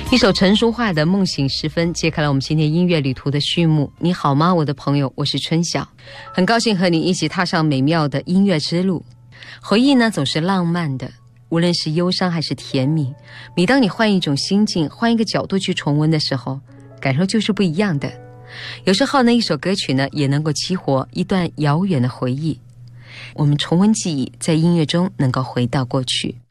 一首陈淑桦的《梦醒时分》揭开了我们今天音乐旅途的序幕。你好吗，我的朋友，我是春晓，很高兴和你一起踏上美妙的音乐之路。回忆呢，总是浪漫的，无论是忧伤还是甜蜜，每当你换一种心境，换一个角度去重温的时候，感受就是不一样的。有时候呢，一首歌曲呢，也能够激活一段遥远的回忆。我们重温记忆，在音乐中能够回到过去。